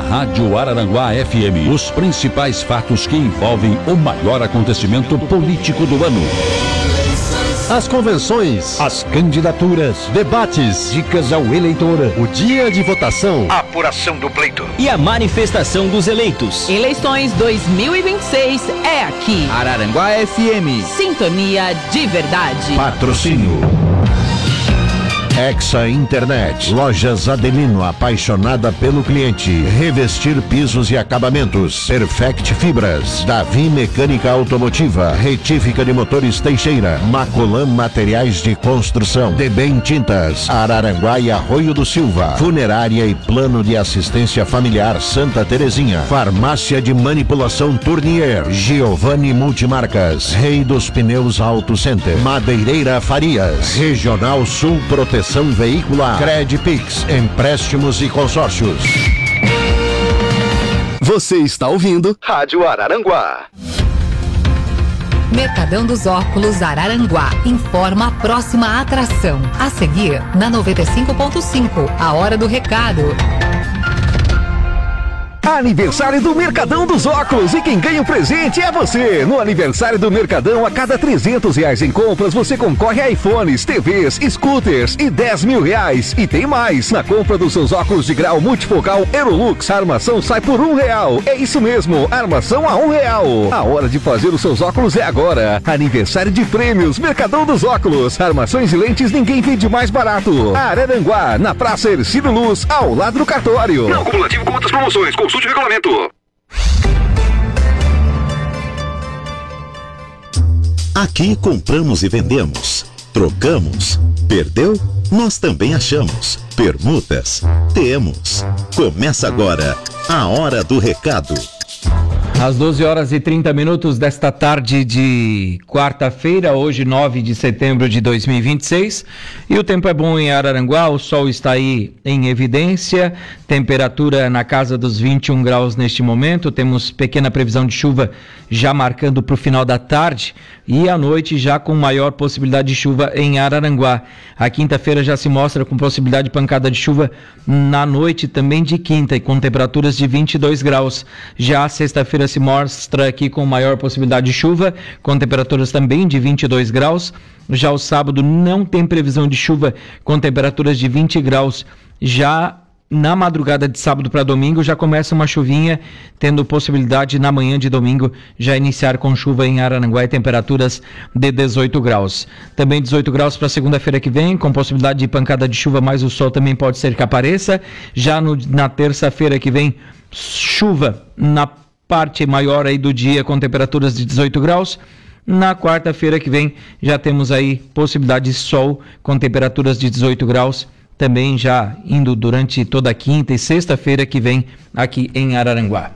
Rádio Araranguá FM, os principais fatos que envolvem o maior acontecimento político do ano. As convenções, as candidaturas, debates, dicas ao eleitor, o dia de votação, a apuração do pleito e a manifestação dos eleitos. Eleições 2026 é aqui. Araranguá FM. Sintonia de verdade. Patrocínio Hexa Internet, Lojas Adelino, apaixonada pelo cliente. Revestir pisos e acabamentos. Perfect Fibras, Davi Mecânica Automotiva, Retífica de Motores Teixeira, Macolan Materiais de Construção, Debem Tintas, Araranguá e Arroio do Silva, Funerária e Plano de Assistência Familiar Santa Terezinha, Farmácia de Manipulação Tournier, Giovanni Multimarcas, Rei dos Pneus Auto Center, Madeireira Farias, Regional Sul Proteção Veicular, Credpix, empréstimos e consórcios. Você está ouvindo Rádio Araranguá. Mercadão dos Óculos Araranguá informa a próxima atração. A seguir, na 95.5, a hora do recado. Aniversário do Mercadão dos Óculos e quem ganha o presente é você. No aniversário do Mercadão, a cada R$300 em compras, você concorre a iPhones, TVs, scooters e R$10.000. E tem mais, na compra dos seus óculos de grau multifocal Aerolux, a armação sai por R$1. É isso mesmo, armação a R$1. A hora de fazer os seus óculos é agora. Aniversário de prêmios, Mercadão dos Óculos. Armações e lentes ninguém vende mais barato. Araranguá, na Praça Ercílio Luz, ao lado do cartório. Não cumulativo com outras promoções, consulte o regulamento. Aqui compramos e vendemos, trocamos, perdeu? Nós também achamos. Permutas? Temos. Começa agora a Hora do Recado. Às 12h30 desta tarde de quarta-feira, hoje 9 de setembro de 2026, e o tempo é bom em Araranguá, o sol está aí em evidência, temperatura na casa dos 21 graus neste momento, temos pequena previsão de chuva já marcando para o final da tarde, e à noite já com maior possibilidade de chuva em Araranguá. A quinta-feira já se mostra com possibilidade de pancada de chuva na noite também de quinta, e com temperaturas de 22 graus. Já a sexta-feira se mostra aqui com maior possibilidade de chuva, com temperaturas também de 22 graus. Já o sábado não tem previsão de chuva, com temperaturas de 20 graus. Já na madrugada de sábado para domingo já começa uma chuvinha, tendo possibilidade na manhã de domingo já iniciar com chuva em Araranguá e temperaturas de 18 graus. Também 18 graus para segunda-feira que vem, com possibilidade de pancada de chuva, mas o sol também pode ser que apareça. Já na terça-feira que vem, chuva na parte maior aí do dia, com temperaturas de 18 graus. Na quarta-feira que vem já temos aí possibilidade de sol com temperaturas de 18 graus, também já indo durante toda a quinta e sexta-feira que vem aqui em Araranguá.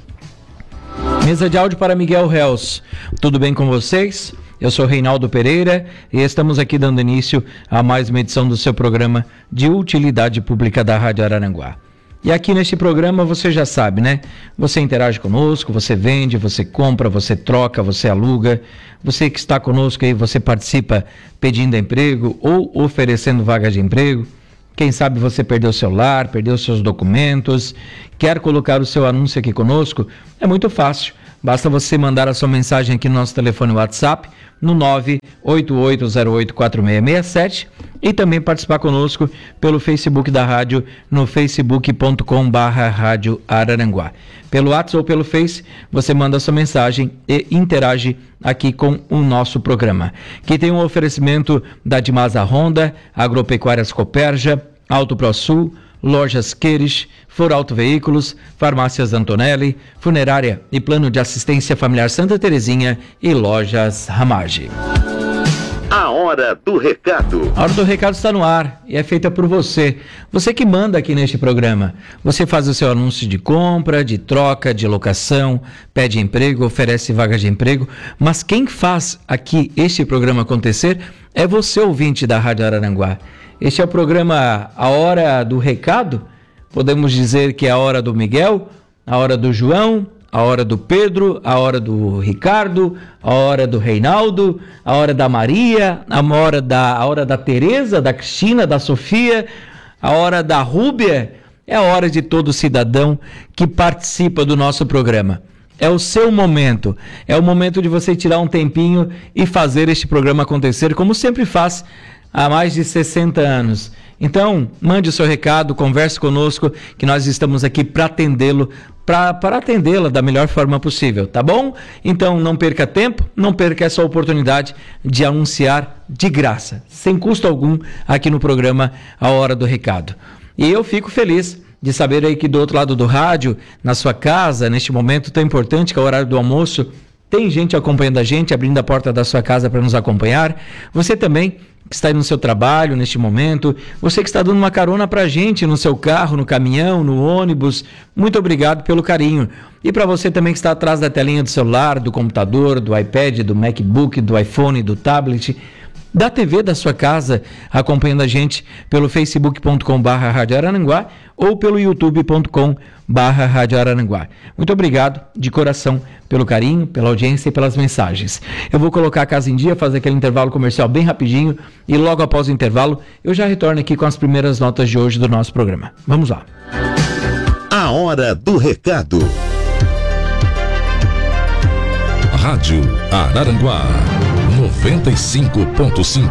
Mesa de áudio para Miguel Reus. Tudo bem com vocês? Eu sou Reinaldo Pereira e estamos aqui dando início a mais uma edição do seu programa de utilidade pública da Rádio Araranguá. E aqui neste programa você já sabe, né? Você interage conosco, você vende, você compra, você troca, você aluga. Você que está conosco aí, você participa pedindo emprego ou oferecendo vaga de emprego. Quem sabe você perdeu o celular, perdeu seus documentos, quer colocar o seu anúncio aqui conosco? É muito fácil. Basta você mandar a sua mensagem aqui no nosso telefone WhatsApp, no 988084667, e também participar conosco pelo Facebook da rádio, no facebook.com/Rádio Araranguá. Pelo WhatsApp ou pelo Face, você manda a sua mensagem e interage aqui com o nosso programa, que tem um oferecimento da Dimasa Honda, Agropecuárias Copérgia, Auto ProSul, Lojas Queires, Forauto Veículos, Farmácias Antonelli, Funerária e Plano de Assistência Familiar Santa Terezinha e Lojas Ramage. A Hora do Recado. A Hora do Recado está no ar e é feita por você. Você que manda aqui neste programa. Você faz o seu anúncio de compra, de troca, de locação, pede emprego, oferece vaga de emprego. Mas quem faz aqui este programa acontecer é você, ouvinte da Rádio Araranguá. Este é o programa A Hora do Recado. Podemos dizer que é a hora do Miguel, a hora do João, a hora do Pedro, a hora do Ricardo, a hora do Reinaldo, a hora da Maria, a hora da Tereza, da Cristina, da Sofia, a hora da Rúbia. É a hora de todo cidadão que participa do nosso programa. É o seu momento, é o momento de você tirar um tempinho e fazer este programa acontecer, como sempre faz há mais de 60 anos. Então, mande o seu recado, converse conosco, que nós estamos aqui para atendê-lo, para atendê-la da melhor forma possível, tá bom? Então, não perca tempo, não perca essa oportunidade de anunciar de graça, sem custo algum, aqui no programa A Hora do Recado. E eu fico feliz de saber aí que do outro lado do rádio, na sua casa, neste momento tão importante que é o horário do almoço, tem gente acompanhando a gente, abrindo a porta da sua casa para nos acompanhar. Você também que está aí no seu trabalho neste momento, você que está dando uma carona para a gente no seu carro, no caminhão, no ônibus, muito obrigado pelo carinho. E para você também que está atrás da telinha do celular, do computador, do iPad, do MacBook, do iPhone, do tablet, da TV da sua casa, acompanhando a gente pelo facebook.com/Rádio Araranguá ou pelo youtube.com/Rádio Araranguá. Muito obrigado de coração pelo carinho, pela audiência e pelas mensagens. Eu vou colocar a casa em dia, fazer aquele intervalo comercial bem rapidinho e logo após o intervalo eu já retorno aqui com as primeiras notas de hoje do nosso programa. Vamos lá. A Hora do Recado. Rádio Araranguá 95.5.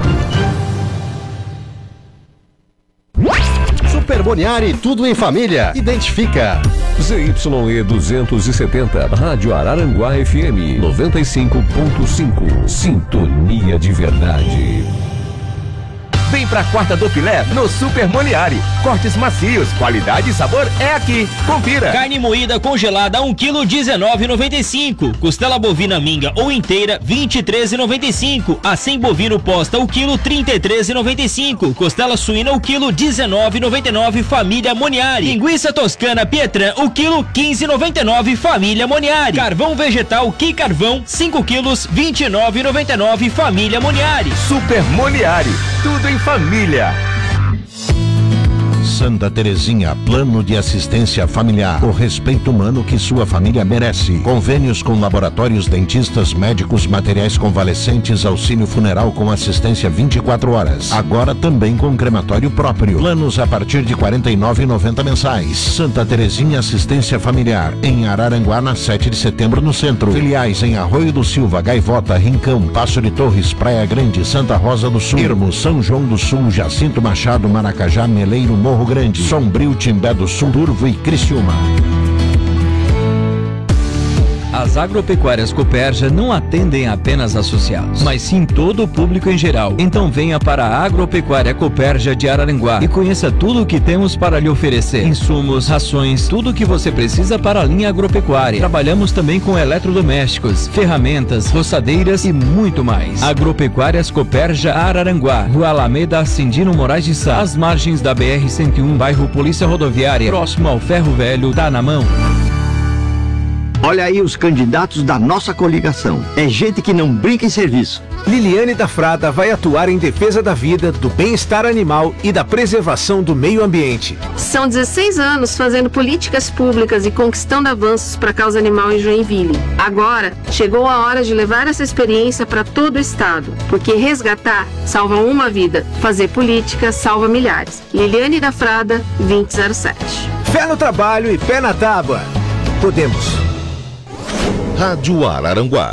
Super Boniari, tudo em família. Identifica. ZYE 270, Rádio Araranguá FM 95.5. Sintonia de verdade. Vem pra quarta do filé no Super Moniari. Cortes macios, qualidade e sabor é aqui. Confira. Carne moída congelada 1 kg 19,95. Costela bovina minga ou inteira 23,95. Acém bovino posta o quilo 33,95. Costela suína o quilo 19,99. Família Moniari. Linguiça toscana Pietran o quilo 15,99. Família Moniari. Carvão vegetal Que Carvão 5 quilos 29,99. Família Moniari. Super Moniari, tudo em família. Santa Terezinha, plano de assistência familiar. O respeito humano que sua família merece. Convênios com laboratórios, dentistas, médicos, materiais convalescentes, auxílio funeral com assistência 24 horas. Agora também com crematório próprio. Planos a partir de R$ 49,90 mensais. Santa Terezinha Assistência Familiar. Em Araranguá, na 7 de setembro, no centro. Filiais em Arroio do Silva, Gaivota, Rincão, Passo de Torres, Praia Grande, Santa Rosa do Sul, Irmo, São João do Sul, Jacinto Machado, Maracajá, Meleiro, Morro Grande, Sombrio, Timbé do Sul, Turvo e Criciúma. As agropecuárias Cooperja não atendem apenas associados, mas sim todo o público em geral. Então venha para a Agropecuária Cooperja de Araranguá e conheça tudo o que temos para lhe oferecer. Insumos, rações, tudo o que você precisa para a linha agropecuária. Trabalhamos também com eletrodomésticos, ferramentas, roçadeiras e muito mais. Agropecuárias Cooperja Araranguá, Rua Alameda Cindino Moraes de Sá, às margens da BR-101, bairro Polícia Rodoviária, próximo ao Ferro Velho, tá na mão. Olha aí os candidatos da nossa coligação. É gente que não brinca em serviço. Liliane da Frada vai atuar em defesa da vida, do bem-estar animal e da preservação do meio ambiente. São 16 anos fazendo políticas públicas e conquistando avanços para a causa animal em Joinville. Agora, chegou a hora de levar essa experiência para todo o estado, porque resgatar salva uma vida, fazer política salva milhares. Liliane da Frada, 2007. Fé no trabalho e pé na tábua. Podemos. Rádio Araranguá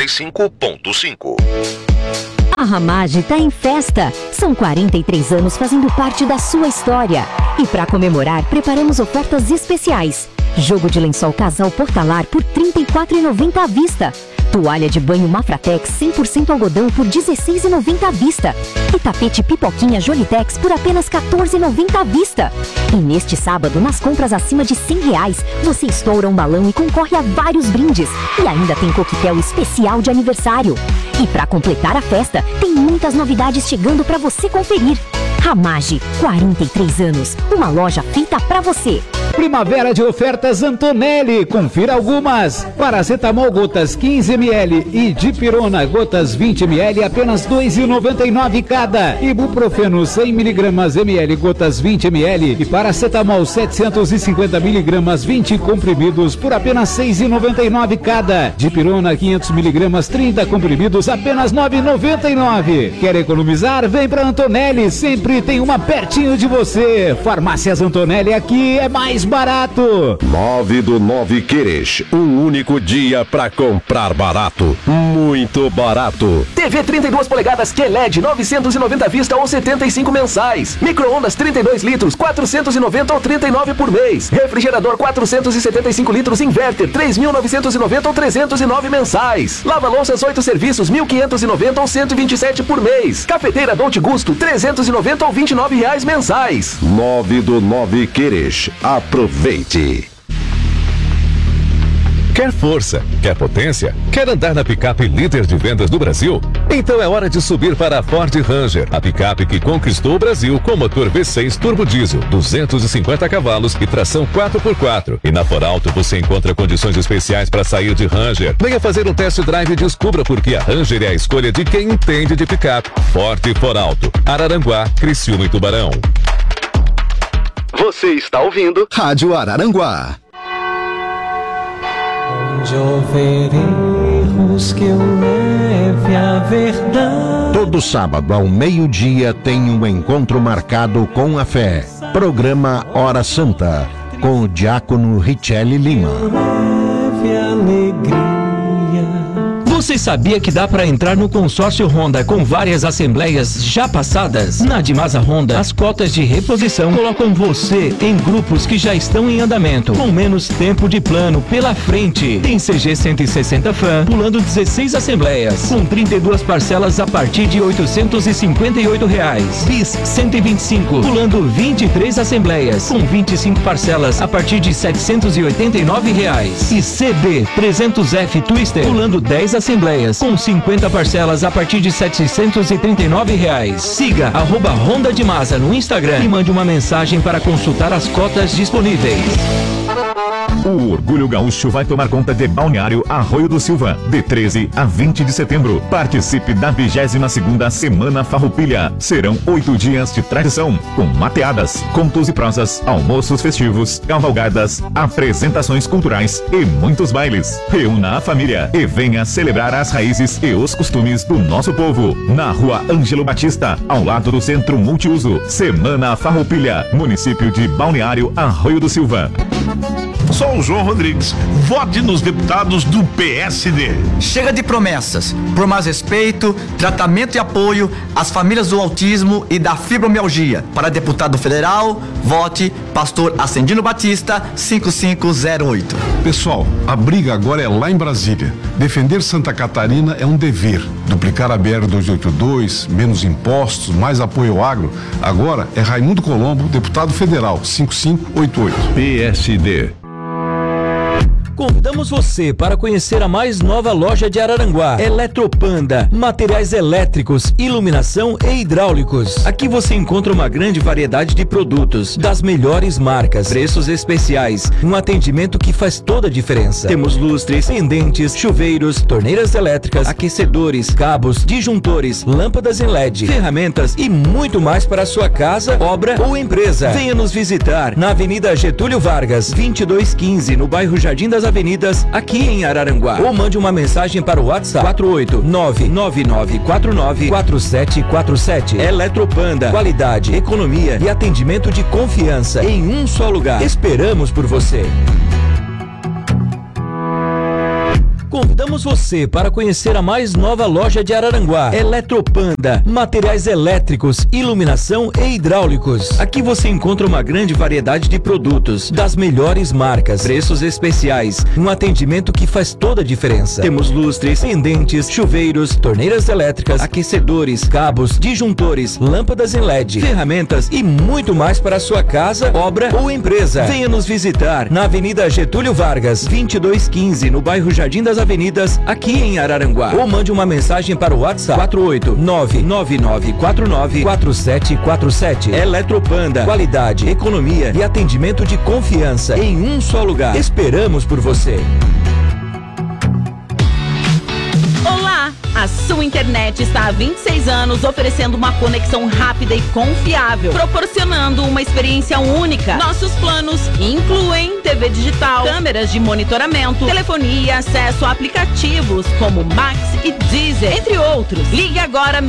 95.5. A Ramage está em festa. São 43 anos fazendo parte da sua história. E para comemorar, preparamos ofertas especiais. Jogo de lençol casal Portalar por R$ 34,90 à vista. Toalha de banho Mafratex 100% algodão por R$ 16,90 à vista. E tapete Pipoquinha Jolitex por apenas R$ 14,90 à vista. E neste sábado, nas compras acima de R$ 100, você estoura um balão e concorre a vários brindes. E ainda tem coquetel especial de aniversário. E para completar a festa, tem muitas novidades chegando para você conferir. Ramage, 43 anos, uma loja feita para você. Primavera de ofertas Antonelli, confira algumas. Paracetamol gotas 15 ml e Dipirona gotas 20 ml apenas R$ 2,99 cada. Ibuprofeno 100 mg ml gotas 20 ml e paracetamol 750 mg 20 comprimidos por apenas R$ 6,99 cada. Dipirona 500 mg 30 comprimidos apenas R$ 9,99. Quer economizar? Vem para Antonelli, sempre sempre tem uma pertinho de você. Farmácias Antonelli, aqui é mais barato. 9 do 9 Queres, um único dia pra comprar barato, muito barato. TV 32 polegadas QLED, 990 à vista ou 75 mensais. Micro-ondas 32 litros, 490 ou 39 por mês. Refrigerador 475 litros Inverter, 3.990 ou 309 mensais. Lava-louças 8 serviços, 1.590 ou 127 por mês. Cafeteira Dolce Gusto, 390 ou 29 reais mensais. 9 do 9 Queres, aproveite. Quer força? Quer potência? Quer andar na picape líder de vendas do Brasil? Então é hora de subir para a Ford Ranger, a picape que conquistou o Brasil com motor V6 turbo diesel, 250 cavalos e tração 4x4. E na Foralto você encontra condições especiais para sair de Ranger. Venha fazer um test drive e descubra por que a Ranger é a escolha de quem entende de picape. Forte Foralto, Araranguá, Criciúma e Tubarão. Você está ouvindo Rádio Araranguá. Onde houver erros que eu leve a verdade. Todo sábado ao meio-dia tem um encontro marcado com a fé. Programa Hora Santa, com o diácono Richelle Lima. Leve alegria. Você sabia que dá para entrar no consórcio Honda com várias assembleias já passadas? Na Dimasa Honda, as cotas de reposição colocam você em grupos que já estão em andamento, com menos tempo de plano pela frente. Tem CG 160 Fan, pulando 16 assembleias, com 32 parcelas a partir de R$ 858. Bis 125, pulando 23 assembleias, com 25 parcelas a partir de R$ 789. E CB 300F Twister, pulando 10 assembleias, com 50 parcelas a partir de R$ 739. Siga @Honda Dimasa no Instagram e mande uma mensagem para consultar as cotas disponíveis. O Orgulho Gaúcho vai tomar conta de Balneário Arroio do Silva, de 13 a 20 de setembro. Participe da 22ª Semana Farroupilha. Serão 8 dias de tradição, com mateadas, contos e prosas, almoços festivos, cavalgadas, apresentações culturais e muitos bailes. Reúna a família e venha celebrar as raízes e os costumes do nosso povo. Na Rua Ângelo Batista, ao lado do Centro Multiuso. Semana Farroupilha, município de Balneário Arroio do Silva. Sou o João Rodrigues. Vote nos deputados do PSD. Chega de promessas. Por mais respeito, tratamento e apoio às famílias do autismo e da fibromialgia. Para deputado federal, vote Pastor Ascendino Batista, 5508. Pessoal, a briga agora é lá em Brasília. Defender Santa Catarina é um dever. Duplicar a BR-282, menos impostos, mais apoio ao agro. Agora é Raimundo Colombo, deputado federal, 5588. PSD. Convidamos você para conhecer a mais nova loja de Araranguá, Eletropanda, materiais elétricos, iluminação e hidráulicos. Aqui você encontra uma grande variedade de produtos, das melhores marcas, preços especiais, um atendimento que faz toda a diferença. Temos lustres, pendentes, chuveiros, torneiras elétricas, aquecedores, cabos, disjuntores, lâmpadas em LED, ferramentas e muito mais para a sua casa, obra ou empresa. Venha nos visitar na Avenida Getúlio Vargas, 2215, no bairro Jardim das Avenidas, aqui em Araranguá. Ou mande uma mensagem para o WhatsApp 48999494747. Eletropanda, qualidade, economia e atendimento de confiança em um só lugar. Esperamos por você. Convidamos você para conhecer a mais nova loja de Araranguá, Eletropanda, materiais elétricos, iluminação e hidráulicos. Aqui você encontra uma grande variedade de produtos, das melhores marcas, preços especiais, um atendimento que faz toda a diferença. Temos lustres, pendentes, chuveiros, torneiras elétricas, aquecedores, cabos, disjuntores, lâmpadas em LED, ferramentas e muito mais para a sua casa, obra ou empresa. Venha nos visitar na Avenida Getúlio Vargas, 2215, no bairro Jardim das Avenidas, aqui em Araranguá. Ou mande uma mensagem para o WhatsApp 48999494747. Eletropanda, qualidade, economia e atendimento de confiança em um só lugar. Esperamos por você. Olá! A sua internet está há 26 anos oferecendo uma conexão rápida e confiável, proporcionando uma experiência única. Nossos planos incluem TV digital, câmeras de monitoramento, telefonia e acesso a aplicativos como Max e Deezer, entre outros. Ligue agora